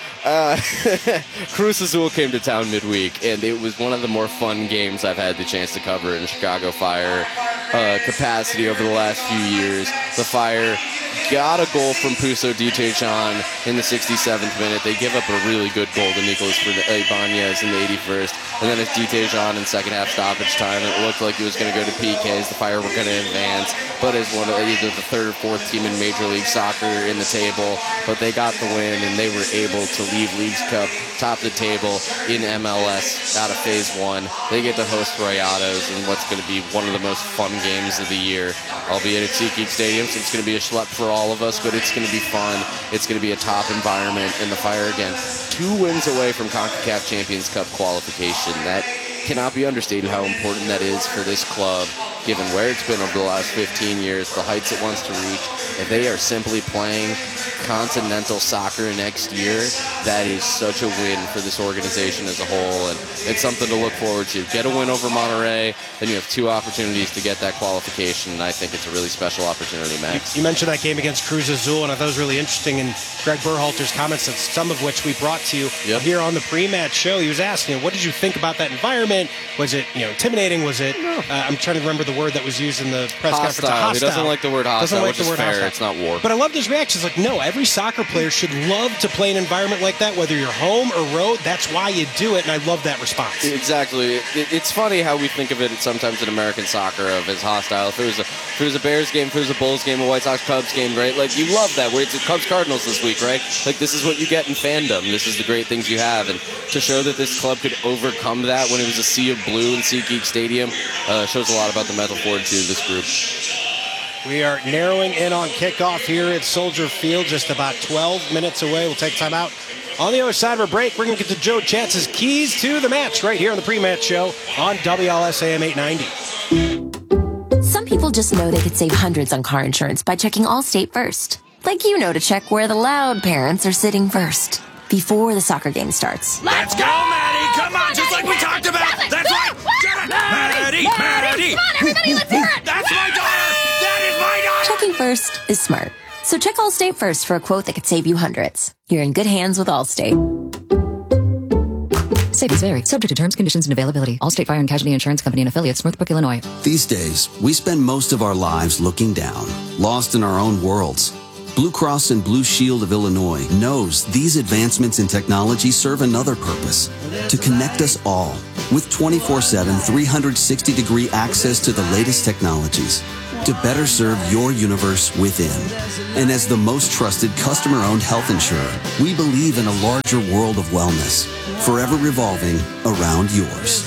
uh, Cruz Azul came to town midweek, and it was one of the more fun games I've had the chance to cover in Chicago Fire uh, capacity over the last few years. The Fire got a goal from Puso Ditejan in the sixty-seventh minute. They give up a really good goal to Nicolas Ibanez in the eighty-first. And then it's Ditejan in second half stoppage time. It looked like it was going to go to P Ks. The Fire were going to advance, but as one of either the third or fourth team in Major League Soccer in the table. But they got the win, and they were able to leave Leagues Cup top the table in M L S out of Phase one. They get to host Rayados in what's going to be one of the most fun games of the year, albeit at SeatGeek Stadium, so it's going to be a schlep for all of us, but it's going to be fun. It's going to be a top environment, and the Fire, again, two wins away from CONCACAF Champions Cup qualification. That cannot be understated how important that is for this club, given where it's been over the last fifteen years, the heights it wants to reach. If they are simply playing continental soccer next year, that is such a win for this organization as a whole, and it's something to look forward to. Get a win over Monterrey, then you have two opportunities to get that qualification, and I think it's a really special opportunity, Max. You, you mentioned that game against Cruz Azul, and I thought it was really interesting in Greg Berhalter's comments, that some of which we brought to you yep. here on the pre-match show. He was asking, what did you think about that environment? Was it, you know, intimidating? Was it, no. uh, I'm trying to remember the word that was used in the press hostile. conference. Hostile. He doesn't like the word hostile, doesn't like which the is word fair. Hostile. It's not war. But I loved his reaction. It's like, no, every soccer player should love to play an environment like that, whether you're home or road. That's why you do it, and I love that response. Exactly. It, it's funny how we think of it sometimes in American soccer of as hostile. If it was a, if it was a Bears game, if it was a Bulls game, a White Sox Cubs game, right? Like, you love that. Where it's a Cubs Cardinals this week, right? Like, this is what you get in fandom. This is the great things you have. And to show that this club could overcome that when it was a sea of blue in SeatGeek Stadium uh, shows a lot about the mental fortitude of this group. We are narrowing in on kickoff here at Soldier Field, just about twelve minutes away. We'll take time out. On the other side of our break, we're going to get to Joe Chatz's keys to the match right here on the pre-match show on W L S A M eight ninety. Some people just know they could save hundreds on car insurance by checking Allstate first. Like you know to check where the loud parents are sitting first, before the soccer game starts. Let's go, Maddie! Maddie! Maddie! Come on, everybody, let's hear it! That's my daughter! That is my daughter! Checking first is smart. So check Allstate first for a quote that could save you hundreds. You're in good hands with Allstate. Savings vary. Subject to terms, conditions, and availability. Allstate Fire and Casualty Insurance Company and affiliates, Northbrook, Illinois. These days, we spend most of our lives looking down, lost in our own worlds. Blue Cross and Blue Shield of Illinois knows these advancements in technology serve another purpose, to connect us all with twenty-four seven, three hundred sixty degree access to the latest technologies to better serve your universe within. And as the most trusted customer-owned health insurer, we believe in a larger world of wellness, forever revolving around yours.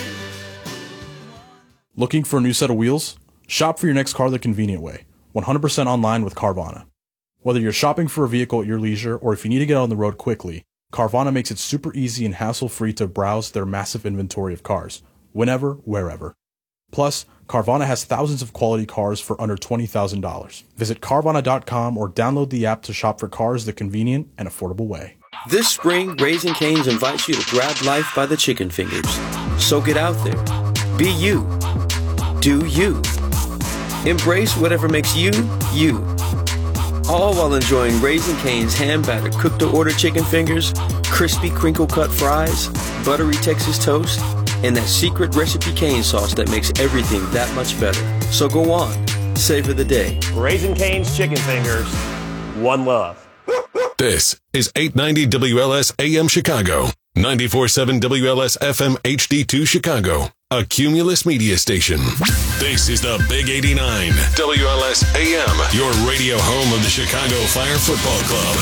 Looking for a new set of wheels? Shop for your next car the convenient way, one hundred percent online with Carvana. Whether you're shopping for a vehicle at your leisure or if you need to get on the road quickly, Carvana makes it super easy and hassle-free to browse their massive inventory of cars, whenever, wherever. Plus, Carvana has thousands of quality cars for under twenty thousand dollars. Visit Carvana dot com or download the app to shop for cars the convenient and affordable way. This spring, Raising Cane's invites you to grab life by the chicken fingers. So get out there. Be you. Do you. Embrace whatever makes you, you. All while enjoying Raising Cane's hand-battered cooked-to-order chicken fingers, crispy crinkle-cut fries, buttery Texas toast, and that secret recipe cane sauce that makes everything that much better. So go on, savor the day. Raising Cane's chicken fingers, one love. This is eight ninety W L S A M Chicago, ninety-four point seven W L S F M H D two Chicago, a Cumulus media station. This is the Big eighty-nine, W L S A M, your radio home of the Chicago Fire Football Club.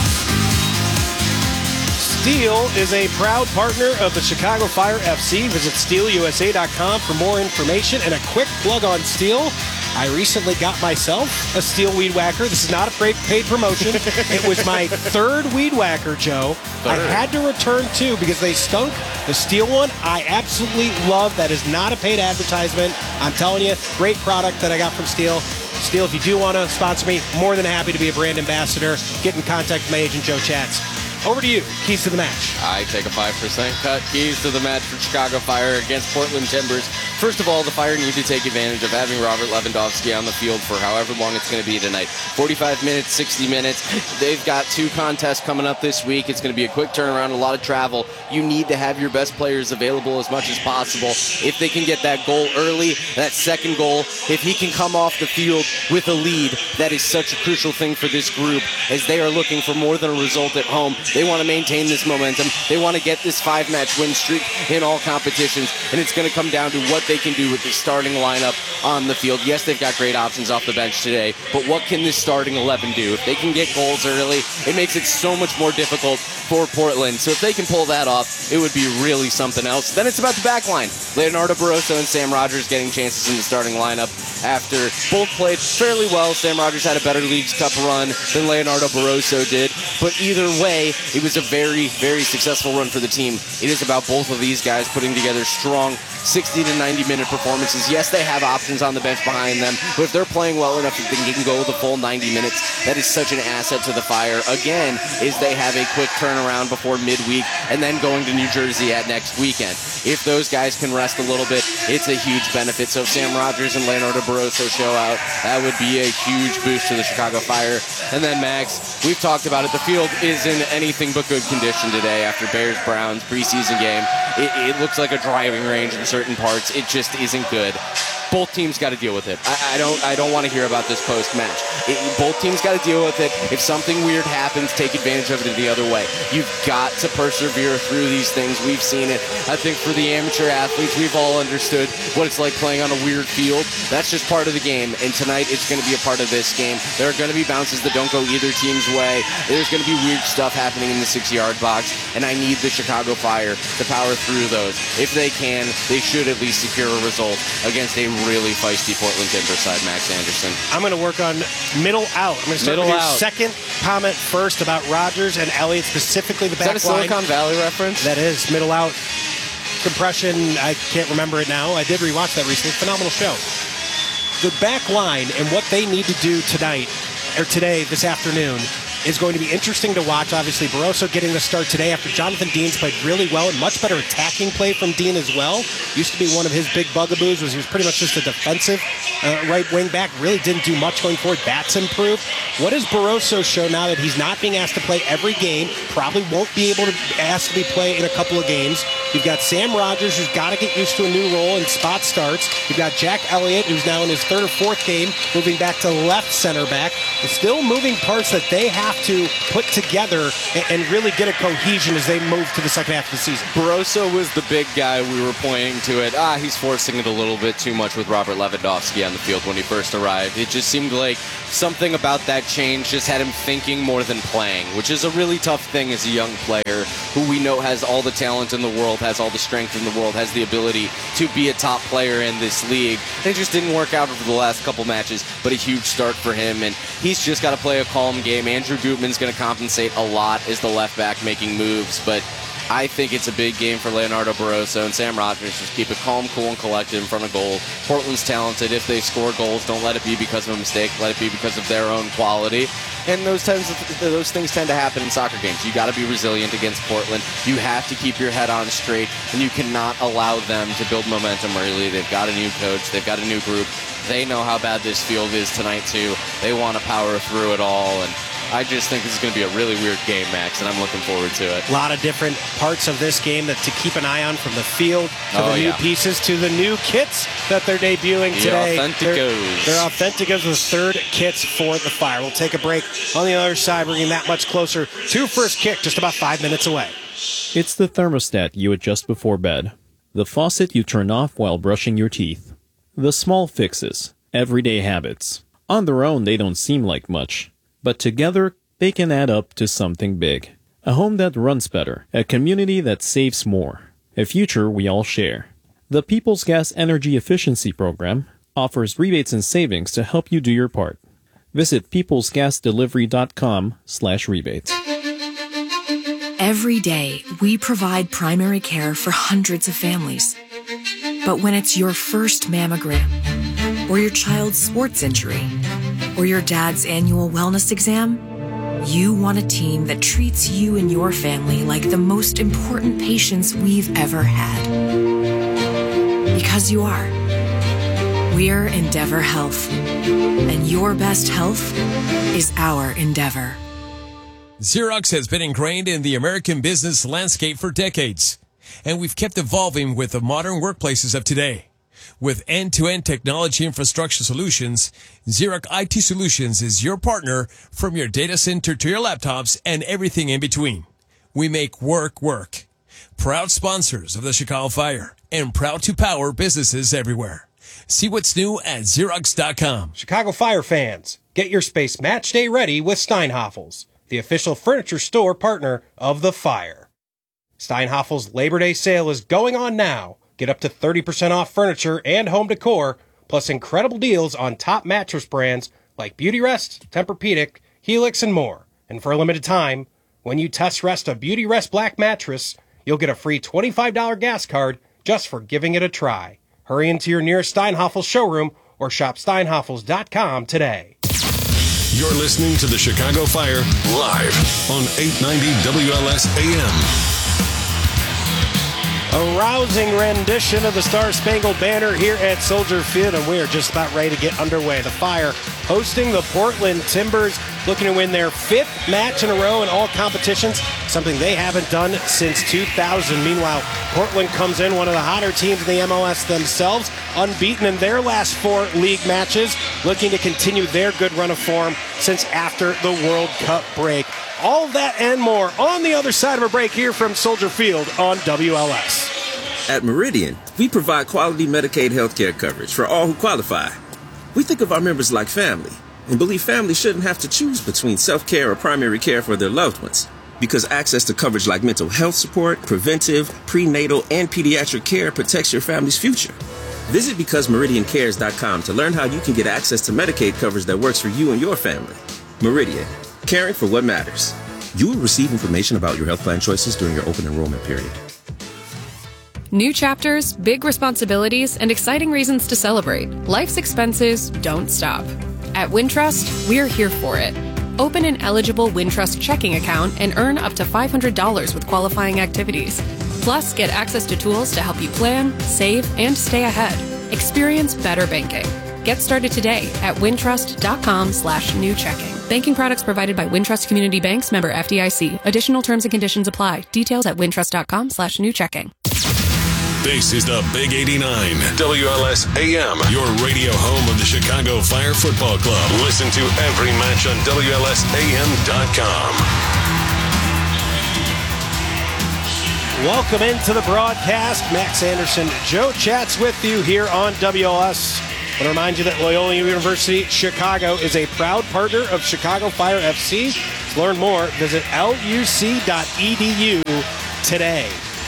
Steel is a proud partner of the Chicago Fire F C. Visit steel u s a dot com for more information. And a quick plug on Steel. I recently got myself a Steel Weed Whacker. This is not a paid promotion. It was my third Weed Whacker, Joe. Third. I had to return two because they stunk. The Steel one, I absolutely love. That is not a paid advertisement. I'm telling you, great product that I got from Steel. Steel, if you do want to sponsor me, more than happy to be a brand ambassador. Get in contact with my agent, Joe Chats. Over to you. Keys to the match. I take a five percent cut. Keys to the match for Chicago Fire against Portland Timbers. First of all, the Fire need to take advantage of having Robert Lewandowski on the field for however long it's going to be tonight. forty-five minutes, sixty minutes. They've got two contests coming up this week. It's going to be a quick turnaround, a lot of travel. You need to have your best players available as much as possible. If they can get that goal early, that second goal, if he can come off the field with a lead, that is such a crucial thing for this group as they are looking for more than a result at home. They want to maintain this momentum. They want to get this five-match win streak in all competitions, and it's going to come down to what they can do with the starting lineup on the field. Yes, they've got great options off the bench today, but what can this starting eleven do? If they can get goals early, it makes it so much more difficult for Portland. So if they can pull that off, it would be really something else. Then it's about the back line. Leonardo Barroso and Sam Rogers getting chances in the starting lineup after both played fairly well. Sam Rogers had a better Leagues Cup run than Leonardo Barroso did, but either way, it was a very, very successful run for the team. It is about both of these guys putting together strong sixty to ninety minute performances. Yes, they have options on the bench behind them, but if they're playing well enough, if they can go the full ninety minutes, that is such an asset to the Fire. Again, is they have a quick turnaround before midweek and then going to New Jersey at next weekend. If those guys can rest a little bit, it's a huge benefit. So if Sam Rogers and Leonardo Barroso show out, that would be a huge boost to the Chicago Fire. And then, Max, we've talked about it. The field is in anything but good condition today after Bears-Browns preseason game. It, it looks like a driving range in certain parts. It just isn't good. Both teams got to deal with it. I, I don't I don't want to hear about this post-match. It, both teams got to deal with it. If something weird happens, take advantage of it the other way. You've got to persevere through these things. We've seen it. I think for the amateur athletes, we've all understood what it's like playing on a weird field. That's just part of the game, and tonight it's going to be a part of this game. There are going to be bounces that don't go either team's way. There's going to be weird stuff happening in the six-yard box, and I need the Chicago Fire to power through those. If they can, they should at least secure a result against a really feisty Portland Timbers side, Max Anderson. I'm going to work on middle out. I'm going to start middle with your out. second comment first about Rogers and Elliott, specifically the Is back line. Is that a Silicon Valley reference? That is. Middle out. Compression, I can't remember it now. I did rewatch that recently. Phenomenal show. The back line and what they need to do tonight, or today, this afternoon, is going to be interesting to watch. Obviously, Barroso getting the start today after Jonathan Dean's played really well and much better attacking play from Dean as well. Used to be one of his big bugaboos was he was pretty much just a defensive uh, right wing back. Really didn't do much going forward. That's improved. What does Barroso show now that he's not being asked to play every game? Probably won't be able to ask to be play in a couple of games. You've got Sam Rogers, who's got to get used to a new role in spot starts. You've got Jack Elliott, who's now in his third or fourth game, moving back to left center back. There's still moving parts that they have to put together and, and really get a cohesion as they move to the second half of the season. Barroso was the big guy. We were pointing to it. Ah, he's forcing it a little bit too much with Robert Lewandowski on the field when he first arrived. It just seemed like something about that change just had him thinking more than playing, which is a really tough thing as a young player who we know has all the talent in the world, has all the strength in the world, has the ability to be a top player in this league. It just didn't work out over the last couple matches, but a huge start for him, and he's just got to play a calm game. Andrew Gutman's going to compensate a lot as the left back making moves, but I think it's a big game for Leonardo Barroso, and Sam Rogers just keep it calm, cool, and collected in front of goal. Portland's talented. If they score goals, don't let it be because of a mistake. Let it be because of their own quality. And those tends to, those things tend to happen in soccer games. You got to be resilient against Portland. You have to keep your head on straight, and you cannot allow them to build momentum early. They've got a new coach. They've got a new group. They know how bad this field is tonight, too. They want to power through it all, and I just think this is going to be a really weird game, Max, and I'm looking forward to it. A lot of different parts of this game that to keep an eye on, from the field to oh, the new yeah. pieces to the new kits that they're debuting the today. Authenticos. They're, they're Authenticos, the third kits for the Fire. We'll take a break. On the other side, bringing that much closer to first kick, just about five minutes away. It's the thermostat you adjust before bed, the faucet you turn off while brushing your teeth, the small fixes, everyday habits. On their own, they don't seem like much, but together, they can add up to something big. A home that runs better, a community that saves more, a future we all share. The People's Gas Energy Efficiency Program offers rebates and savings to help you do your part. Visit peoples gas delivery dot com slash rebates. Every day, we provide primary care for hundreds of families. But when it's your first mammogram, or your child's sports injury, or your dad's annual wellness exam, you want a team that treats you and your family like the most important patients we've ever had. Because you are. We're Endeavor Health. And your best health is our endeavor. Xerox has been ingrained in the American business landscape for decades, and we've kept evolving with the modern workplaces of today. With end-to-end technology infrastructure solutions, Xerox I T Solutions is your partner from your data center to your laptops and everything in between. We make work work. Proud sponsors of the Chicago Fire and proud to power businesses everywhere. See what's new at Xerox dot com. Chicago Fire fans, get your space match day ready with Steinhafels, the official furniture store partner of the Fire. Steinhafels' Labor Day sale is going on now. Get up to thirty percent off furniture and home decor, plus incredible deals on top mattress brands like Beautyrest, Tempur-Pedic, Helix, and more. And for a limited time, when you test rest a Beautyrest Black mattress, you'll get a free twenty-five dollars gas card just for giving it a try. Hurry into your nearest Steinhafels showroom or shop steinhafels dot com today. You're listening to the Chicago Fire live on eight ninety W L S A M. A rousing rendition of the Star Spangled Banner here at Soldier Field, and we are just about ready to get underway. The Fire hosting the Portland Timbers, looking to win their fifth match in a row in all competitions, something they haven't done since two thousand. Meanwhile, Portland comes in, one of the hotter teams in the M L S themselves, unbeaten in their last four league matches, looking to continue their good run of form since after the World Cup break. All of that and more on the other side of a break here from Soldier Field on W L S. At Meridian, we provide quality Medicaid health care coverage for all who qualify. We think of our members like family and believe families shouldn't have to choose between self-care or primary care for their loved ones, because access to coverage like mental health support, preventive, prenatal, and pediatric care protects your family's future. Visit because meridian cares dot com to learn how you can get access to Medicaid coverage that works for you and your family. Meridian, caring for what matters. You will receive information about your health plan choices during your open enrollment period. New chapters, big responsibilities, and exciting reasons to celebrate. Life's expenses don't stop. At Wintrust, we're here for it. Open an eligible Wintrust checking account and earn up to five hundred dollars with qualifying activities. Plus, get access to tools to help you plan, save, and stay ahead. Experience better banking. Get started today at wintrust.com slash new checking. Banking products provided by Wintrust Community Banks, member F D I C. Additional terms and conditions apply. Details at wintrust.com slash new checking. This is the Big eighty-nine, W L S A M, your radio home of the Chicago Fire Football Club. Listen to every match on W L S A M dot com. Welcome into the broadcast. Max Anderson, Joe Chats with you here on W L S. I want to remind you that Loyola University Chicago is a proud partner of Chicago Fire F C. To learn more, visit L U C dot E D U today.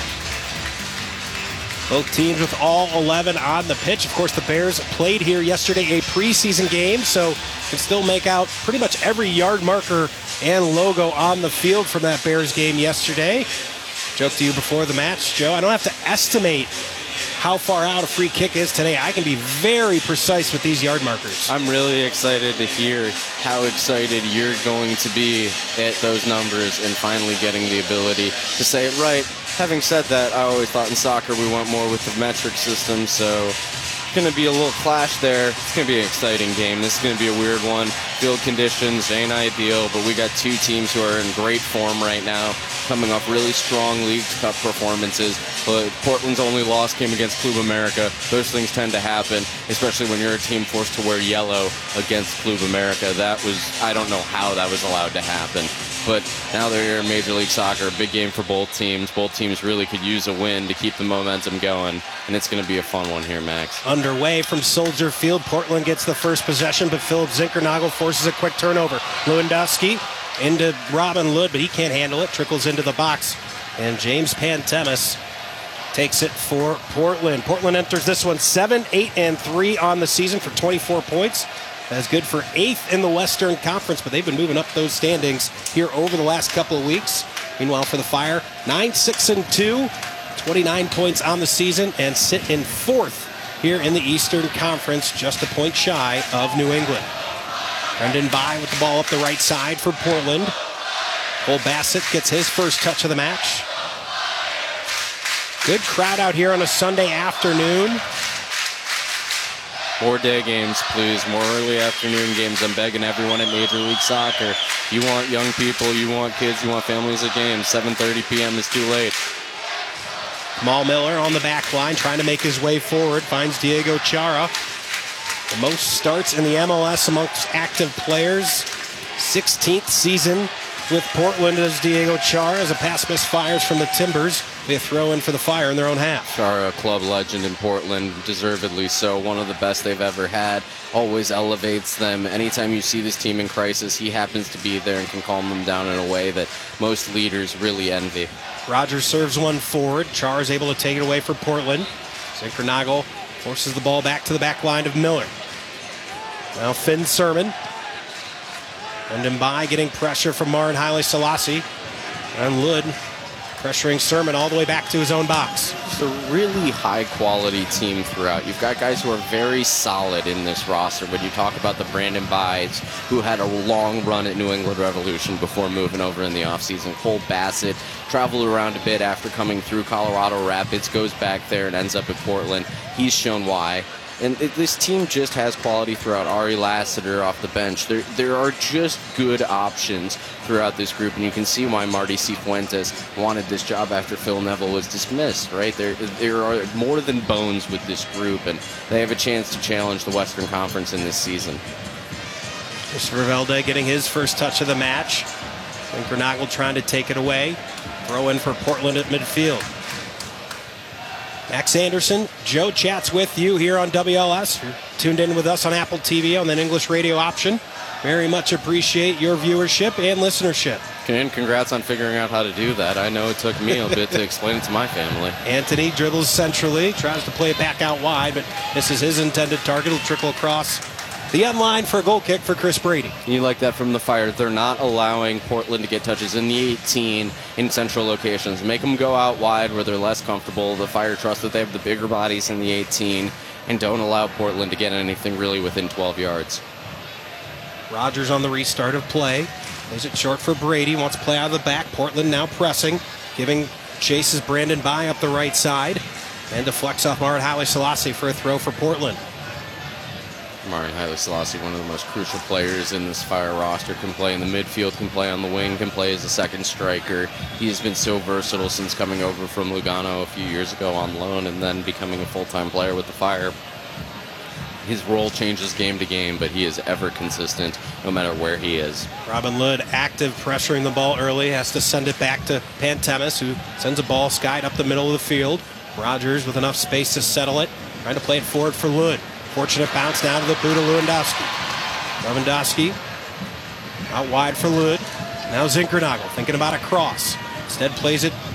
Both teams with all eleven on the pitch. Of course, the Bears played here yesterday, a preseason game, so can still make out pretty much every yard marker and logo on the field from that Bears game yesterday. Joked to you before the match, Joe, I don't have to estimate how far out a free kick is today. I can be very precise with these yard markers. I'm really excited to hear how excited you're going to be at those numbers and finally getting the ability to say it right. Having said that, I always thought in soccer we went more with the metric system, so it's going to be a little clash there. It's going to be an exciting game. This is going to be a weird one. Field conditions ain't ideal, but we got two teams who are in great form right now, coming off really strong League Cup performances. But Portland's only loss came against Club America. Those things tend to happen, especially when you're a team forced to wear yellow against Club America. That was, I don't know how that was allowed to happen. But now they're here in Major League Soccer. Big game for both teams. Both teams really could use a win to keep the momentum going, and it's going to be a fun one here, Max. Underway from Soldier Field. Portland gets the first possession, but Philip Zinkernagel forces a quick turnover. Lewandowski into Robin Lod, but he can't handle it. Trickles into the box, and James Pantemis takes it for Portland. Portland enters this one seven, eight, and three on the season for twenty-four points. That's good for eighth in the Western Conference, but they've been moving up those standings here over the last couple of weeks. Meanwhile, for the Fire, nine, six, and two, twenty-nine points on the season, and sit in fourth here in the Eastern Conference, just a point shy of New England. Brendan Bye with the ball up the right side for Portland. Cole Bassett gets his first touch of the match. Good crowd out here on a Sunday afternoon. More day games, please. More early afternoon games. I'm begging everyone at Major League Soccer. You want young people, you want kids, you want families at games. seven thirty p.m. is too late. Kamal Miller on the back line, trying to make his way forward. Finds Diego Chara. The most starts in the M L S amongst active players. sixteenth season with Portland as Diego Chara as a pass misfires from the Timbers. They throw in for the Fire in their own half. Chara, a club legend in Portland, deservedly so. One of the best they've ever had. Always elevates them. Anytime you see this team in crisis, he happens to be there and can calm them down in a way that most leaders really envy. Rogers serves one forward. Chara is able to take it away for Portland. Zinkernagel forces the ball back to the back line of Miller. Now Finn Sermon. And Mbai getting pressure from Marin Haile Selassie. And Lod pressuring Sermon all the way back to his own box. It's a really high-quality team throughout. You've got guys who are very solid in this roster. When you talk about the Brandon Byes, who had a long run at New England Revolution before moving over in the offseason. Cole Bassett traveled around a bit after coming through Colorado Rapids, goes back there and ends up at Portland. He's shown why. And it, this team just has quality throughout. Ari Lassiter off the bench. There, there are just good options throughout this group, and you can see why Marty Cifuentes wanted this job after Phil Neville was dismissed, right? There, there are more than bones with this group, and they have a chance to challenge the Western Conference in this season. Christopher Velde getting his first touch of the match. And Zinkernagel trying to take it away. Throw in for Portland at midfield. Max Anderson, Joe Chats with you here on W L S. You're tuned in with us on Apple T V on the English radio option. Very much appreciate your viewership and listenership. And congrats on figuring out how to do that. I know it took me a bit to explain it to my family. Anthony dribbles centrally, tries to play it back out wide, but this is his intended target. It'll trickle across the end line for a goal kick for Chris Brady. You like that from the Fire. They're not allowing Portland to get touches in the eighteen in central locations. Make them go out wide where they're less comfortable. The Fire trust that they have the bigger bodies in the eighteen and don't allow Portland to get anything really within twelve yards. Rogers on the restart of play. Plays it short for Brady. Wants to play out of the back. Portland now pressing. Giving chases Brandon By up the right side. And deflects off Marin Haile Selassie for a throw for Portland. Marin Haile Selassie, one of the most crucial players in this Fire roster, can play in the midfield, can play on the wing, can play as a second striker. He has been so versatile since coming over from Lugano a few years ago on loan and then becoming a full-time player with the Fire. His role changes game to game, but he is ever consistent no matter where he is. Robin Lod active, pressuring the ball early, has to send it back to Pantemis, who sends a ball skied up the middle of the field. Rogers with enough space to settle it, trying to play it forward for Lod. Fortunate bounce down to the boot of Lewandowski. Lewandowski out wide for Lod. Now Zinkernagel thinking about a cross. Instead plays it